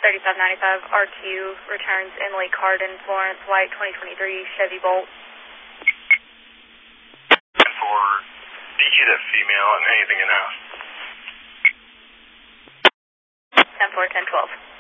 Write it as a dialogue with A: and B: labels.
A: 3595 RQ returns Emily Carden, Florence White, 2023 Chevy Bolt.
B: For DQ that female and anything in house.
A: 10-4, 10-12.